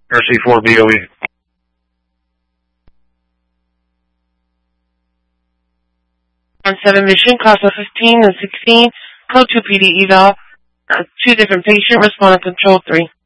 RC4 BOE. On 7 mission, CASA 15 and 16, code 2 PD eval, 2 different patient, respond to control 3.